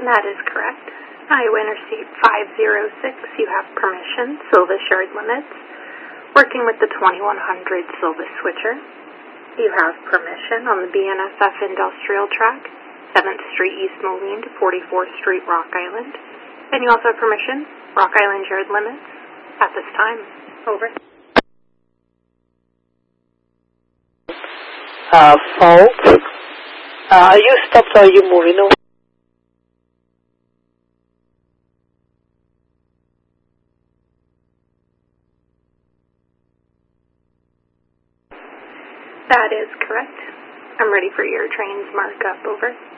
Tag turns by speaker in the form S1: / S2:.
S1: That is correct. Iowa Interstate 506, you have permission, Silvis yard limits. Working with the 2100 Silvis switcher, you have permission on the BNSF industrial track, 7th Street East Moline to 44th Street Rock Island. And you also have permission, Rock Island yard limits, at this time. Over.
S2: Folks, are you stopped or are you moving over?
S1: That is correct. I'm ready for your train's markup. Over.